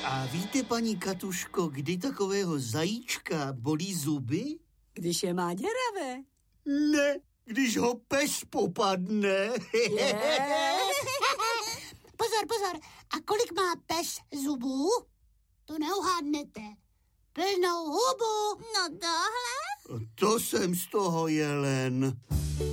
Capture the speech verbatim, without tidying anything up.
A víte, paní Katuško, kdy takového zajíčka bolí zuby? Když je má děravé. Ne, když ho pes popadne. Pozor, pozor. A kolik má pes zubů? To neuhádnete. Plnou hubu. No tohle? To jsem z toho jelen.